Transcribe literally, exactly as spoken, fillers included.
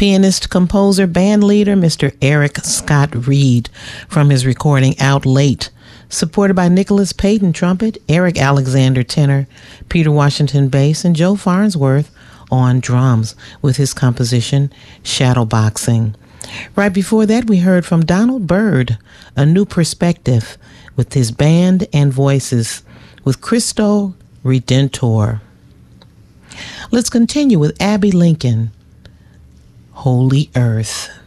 Pianist, composer, band leader, Mister Eric Scott Reed, from his recording Out Late, supported by Nicholas Payton, trumpet, Eric Alexander, tenor, Peter Washington, bass, and Joe Farnsworth on drums with his composition Shadowboxing. Right before that, we heard from Donald Byrd, A New Perspective, with his band and voices with Cristo Redentor. Let's continue with Abbey Lincoln, Holy Earth.